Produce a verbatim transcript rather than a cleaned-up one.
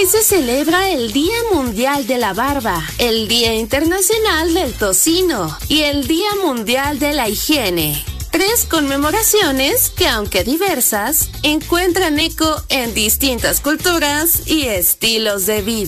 Hoy se celebra el Día Mundial de la Barba, el Día Internacional del Tocino y el Día Mundial de la Higiene. Tres conmemoraciones que, aunque diversas, encuentran eco en distintas culturas y estilos de vida.